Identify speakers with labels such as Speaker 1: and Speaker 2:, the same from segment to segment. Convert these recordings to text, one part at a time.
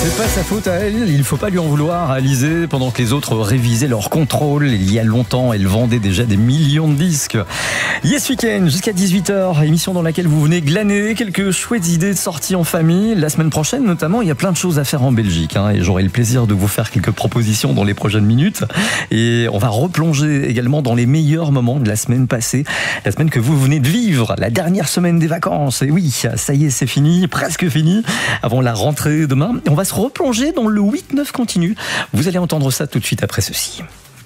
Speaker 1: C'est pas sa faute à elle, il faut pas lui en vouloir. Alizée, pendant que les autres révisaient leur contrôle, il y a longtemps, elle vendait déjà des millions de disques. Yes Weekend, jusqu'à 18h, émission dans laquelle vous venez glaner quelques chouettes idées de sorties en famille. La semaine prochaine, notamment, il y a plein de choses à faire en Belgique, et j'aurai le plaisir de vous faire quelques propositions dans les prochaines minutes. Et on va replonger également dans les meilleurs moments de la semaine passée, la semaine que vous venez de vivre, la dernière semaine des vacances. Et oui, ça y est, c'est fini, presque fini, avant la rentrée demain. On va se replonger dans le 8-9 continu. Vous allez entendre ça tout de suite après ceci.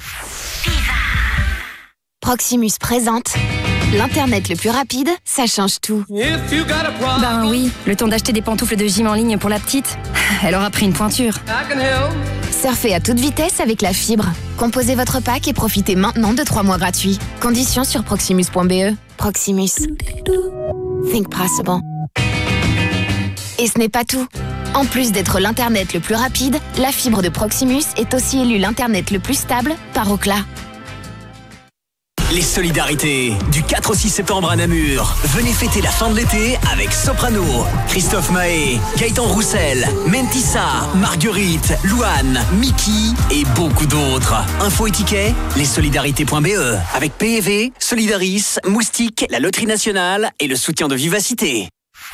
Speaker 2: Proximus présente l'Internet le plus rapide, ça change tout.
Speaker 3: Ben oui, le temps d'acheter des pantoufles de gym en ligne pour la petite, elle aura pris une pointure.
Speaker 2: Surfez à toute vitesse avec la fibre. Composez votre pack et profitez maintenant de 3 mois gratuits. Conditions sur proximus.be. Proximus. Think possible. Et ce n'est pas tout. En plus d'être l'Internet le plus rapide, la fibre de Proximus est aussi élue l'Internet le plus stable par Ookla.
Speaker 4: Les solidarités du 4 au 6 septembre à Namur. Venez fêter la fin de l'été avec Soprano, Christophe Mahé, Gaëtan Roussel, Mentissa, Marguerite, Louane, Mickey et beaucoup d'autres. Infos et tickets, lessolidarités.be avec PEV, Solidaris, Moustique, la Loterie Nationale et le soutien de Vivacité.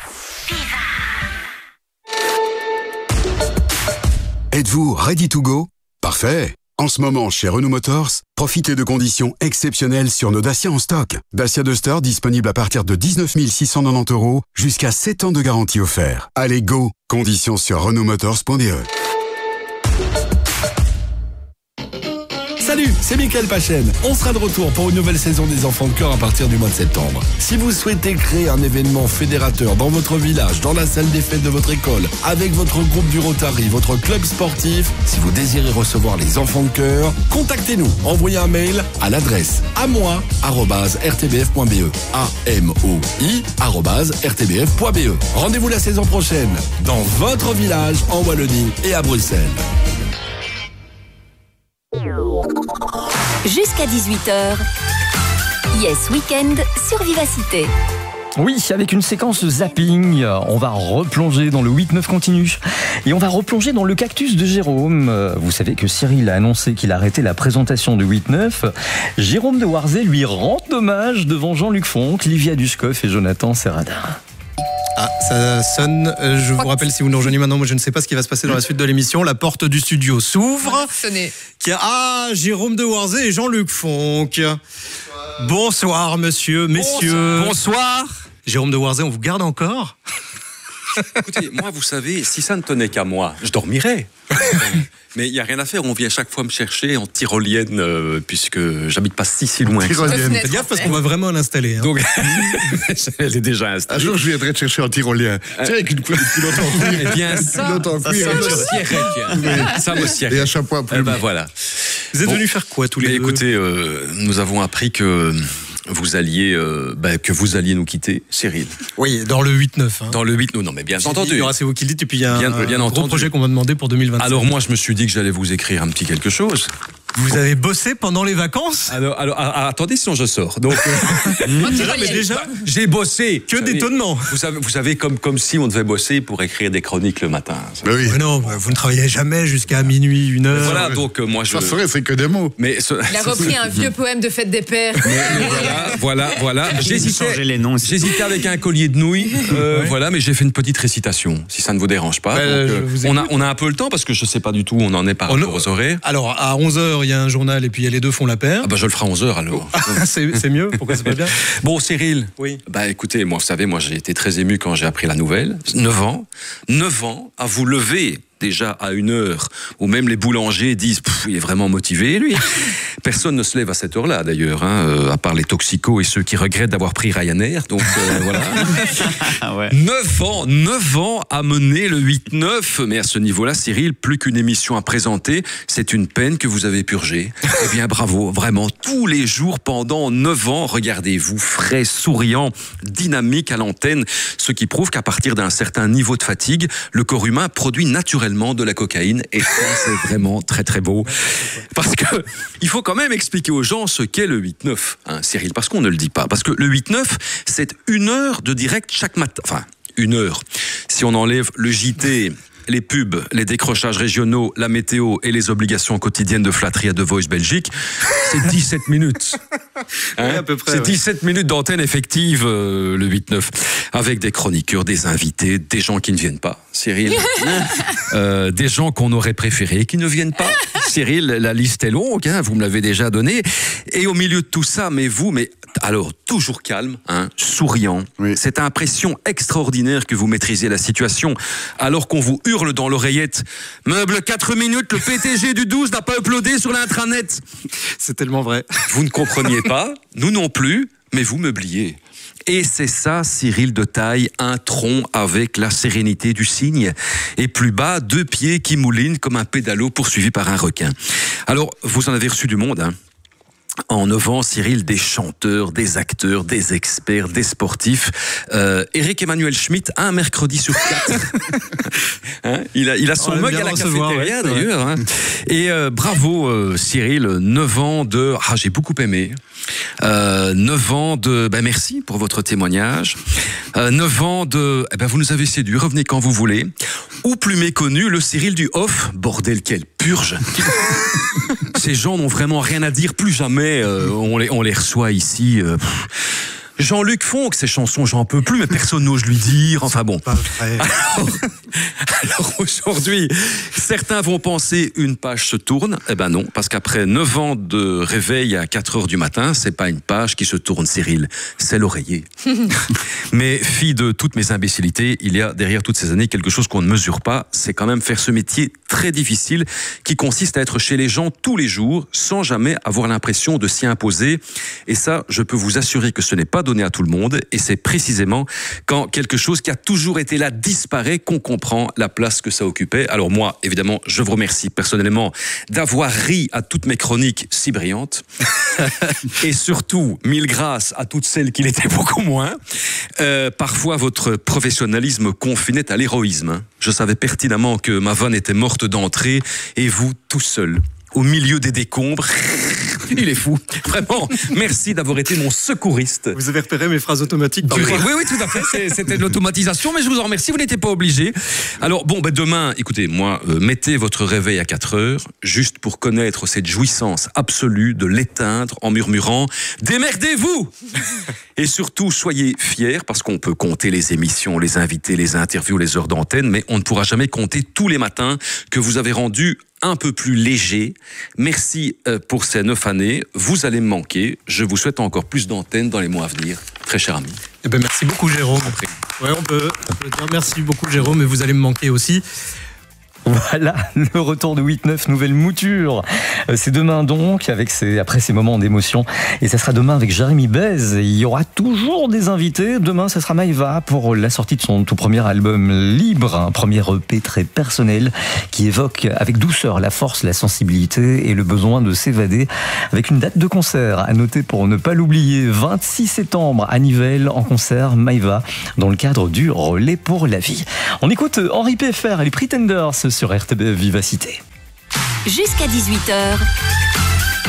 Speaker 5: Êtes-vous ready to go? Parfait! En ce moment, chez Renault Motors, profitez de conditions exceptionnelles sur nos Dacia en stock. Dacia Duster disponible à partir de 19 690 €, jusqu'à 7 ans de garantie offert. Allez, go! Conditions sur renaultmotors.be.
Speaker 6: Salut, c'est Mickaël Pachen. On sera de retour pour une nouvelle saison des Enfants de Cœur à partir du mois de septembre. Si vous souhaitez créer un événement fédérateur dans votre village, dans la salle des fêtes de votre école, avec votre groupe du Rotary, votre club sportif, si vous désirez recevoir les Enfants de Cœur, contactez-nous. Envoyez un mail à l'adresse amoi@rtbf.be. amoi@rtbf.be. Rendez-vous la saison prochaine dans votre village en Wallonie et à Bruxelles.
Speaker 3: Jusqu'à 18h, Yes Weekend sur Vivacité.
Speaker 1: Oui, avec une séquence zapping, on va replonger dans le 8-9 continu. Et on va replonger dans le cactus de Jérôme. Vous savez que Cyril a annoncé qu'il arrêtait la présentation du 8-9. Jérôme de Warzée lui rend hommage devant Jean-Luc Fonck, Livia Dushkoff et Jonathan Serradin.
Speaker 7: Ah, ça sonne. Je vous rappelle, si vous nous rejoignez maintenant, moi je ne sais pas ce qui va se passer dans la suite de l'émission. La porte du studio s'ouvre. Jérôme de Warzée et Jean-Luc Fonck. Bonsoir, messieurs.
Speaker 8: Bonsoir.
Speaker 7: Jérôme de Warzée, on vous garde encore?
Speaker 8: Écoutez, moi, vous savez, si ça ne tenait qu'à moi, je dormirais. Mais il n'y a rien à faire, on vient chaque fois me chercher en tyrolienne, puisque j'habite pas si loin.
Speaker 7: Faites gaffe parce qu'on va vraiment l'installer.
Speaker 8: Donc, elle est déjà installée.
Speaker 5: Un jour, je viendrai te chercher en tyrolien. Tu sais, avec une culotte en cuir.
Speaker 8: Eh bien, ça me sied.
Speaker 5: Et un chapeau à plumes.
Speaker 8: Ben voilà.
Speaker 7: Vous êtes venus faire quoi tous les deux?
Speaker 8: Écoutez, nous avons appris que vous alliez nous quitter, Cyril.
Speaker 7: Oui, dans le 8-9.
Speaker 8: Dans le 8, non, mais bien entendu.
Speaker 7: C'est vous qui le dites, et puis il y a un
Speaker 8: bien
Speaker 7: gros
Speaker 8: entendu.
Speaker 7: projet qu'on m'a demandé pour 2025.
Speaker 8: Alors moi, je me suis dit que j'allais vous écrire un petit quelque chose.
Speaker 7: Vous avez bossé pendant les vacances?
Speaker 8: Alors, attendez, sinon je sors. Donc,
Speaker 7: mais déjà,
Speaker 8: j'ai bossé.
Speaker 7: Que d'étonnement.
Speaker 8: Vous savez, comme si on devait bosser pour écrire des chroniques le matin.
Speaker 5: Oui.
Speaker 7: Mais non, vous ne travaillez jamais jusqu'à minuit, 1h.
Speaker 8: Voilà, donc moi je.
Speaker 5: Ça serait, c'est que des mots.
Speaker 8: Mais
Speaker 9: il a repris un vieux poème de fête des pères.
Speaker 8: Voilà. J'hésitais avec un collier de nouilles. Voilà, mais j'ai fait une petite récitation, si ça ne vous dérange pas. Donc, on a un peu le temps parce que je ne sais pas du tout où on en est par rapport aux horaires.
Speaker 7: Alors, à 11h, il y a un journal et puis les deux font la paire.
Speaker 8: Ah bah je le ferai à 11h alors.
Speaker 7: C'est mieux? Pourquoi c'est pas bien?
Speaker 8: Bon, Cyril.
Speaker 7: Oui.
Speaker 8: Bah écoutez, moi, vous savez, j'ai été très ému quand j'ai appris la nouvelle. 9 ans à vous lever déjà à 1h où même les boulangers disent il est vraiment motivé lui. Personne ne se lève à cette heure-là d'ailleurs, à part les toxicos et ceux qui regrettent d'avoir pris Ryanair. Donc voilà. 9 ans à mener le 8-9, mais à ce niveau-là, Cyril, plus qu'une émission à présenter, c'est une peine que vous avez purgée. Eh bien bravo, vraiment, tous les jours pendant 9 ans, regardez-vous, frais, souriant, dynamique à l'antenne, ce qui prouve qu'à partir d'un certain niveau de fatigue, le corps humain produit naturellement de la cocaïne, et ça c'est vraiment très très beau, parce que il faut quand même expliquer aux gens ce qu'est le 8-9, Cyril, parce qu'on ne le dit pas, parce que le 8-9 c'est 1 heure de direct chaque matin, enfin 1 heure, si on enlève le JT les pubs, les décrochages régionaux, la météo et les obligations quotidiennes de flatterie à The Voice Belgique, c'est 17 minutes.
Speaker 7: Ouais, à peu près,
Speaker 8: c'est 17 minutes d'antenne effective le 8-9, avec des chroniqueurs, des invités, des gens qui ne viennent pas, Cyril. Des gens qu'on aurait préféré qui ne viennent pas. Cyril, la liste est longue, hein, vous me l'avez déjà donnée. Et au milieu de tout ça, mais alors toujours calme, hein, souriant. Oui. Cette impression extraordinaire que vous maîtrisez la situation, alors qu'on vous hurle dans l'oreillette « Meuble 4 minutes, le PTG du 12 n'a pas uploadé sur l'intranet ».
Speaker 7: C'est tellement vrai.
Speaker 8: Vous ne compreniez pas, nous non plus, mais vous meubliez. Et c'est ça, Cyril de taille, un tronc avec la sérénité du cygne. Et plus bas, 2 pieds qui moulinent comme un pédalo poursuivi par un requin. Alors, vous en avez reçu du monde, hein. En 9 ans, Cyril, des chanteurs, des acteurs, des experts, des sportifs. Eric Emmanuel Schmitt, un mercredi sur 4. Hein, il a son mug à la cafétéria, d'ailleurs. Hein. Et bravo, Cyril, 9 ans de... Ah, j'ai beaucoup aimé. 9 ans de... merci pour votre témoignage. 9 ans de... vous nous avez séduit, revenez quand vous voulez. Ou plus méconnu, le Cyril du off. Bordel, quelle purge. Ces gens n'ont vraiment rien à dire, plus jamais on les reçoit ici. Jean-Luc Fonck, ses chansons, j'en peux plus, mais personne n'ose lui dire. Enfin bon. Alors aujourd'hui, certains vont penser une page se tourne. Eh ben non, parce qu'après 9 ans de réveil à 4h du matin, c'est pas une page qui se tourne, Cyril, c'est l'oreiller. Mais fille de toutes mes imbécilités, il y a derrière toutes ces années quelque chose qu'on ne mesure pas, c'est quand même faire ce métier très difficile qui consiste à être chez les gens tous les jours sans jamais avoir l'impression de s'y imposer. Et ça, je peux vous assurer que ce n'est pas donné à tout le monde, et c'est précisément quand quelque chose qui a toujours été là disparaît qu'on comprend la place que ça occupait. Alors moi, évidemment, je vous remercie personnellement d'avoir ri à toutes mes chroniques si brillantes, et surtout, 1000 grâces à toutes celles qui l'étaient beaucoup moins. Parfois, votre professionnalisme confinait à l'héroïsme. Je savais pertinemment que ma vanne était morte d'entrée, et vous, tout seul, au milieu des décombres. Il est fou. Vraiment, merci d'avoir été mon secouriste.
Speaker 7: Vous avez repéré mes phrases automatiques par
Speaker 8: Oui, tout à fait. C'était de l'automatisation, mais je vous en remercie. Vous n'étiez pas obligé. Alors, demain, écoutez, moi, mettez votre réveil à 4h, juste pour connaître cette jouissance absolue de l'éteindre en murmurant « Démerdez-vous !» Et surtout, soyez fiers, parce qu'on peut compter les émissions, les invités, les interviews, les heures d'antenne, mais on ne pourra jamais compter tous les matins que vous avez rendus un peu plus léger. Merci pour ces 9 années. Vous allez me manquer. Je vous souhaite encore plus d'antennes dans les mois à venir. Très cher ami.
Speaker 7: Merci beaucoup, Jérôme. Ouais, on peut dire merci beaucoup, Jérôme, et vous allez me manquer aussi.
Speaker 1: Voilà, le retour de 8-9, nouvelle mouture. C'est demain donc, après ces moments d'émotion. Et ça sera demain avec Jérémy Bez. Il y aura toujours des invités. Demain, ça sera Maïva pour la sortie de son tout premier album Libre, un premier EP très personnel qui évoque avec douceur la force, la sensibilité et le besoin de s'évader, avec une date de concert à noter pour ne pas l'oublier. 26 septembre à Nivelles, en concert Maïva, dans le cadre du Relais pour la vie. On écoute Henri Pfeffer et les Pretenders sur RTBF Vivacité.
Speaker 10: Jusqu'à 18h,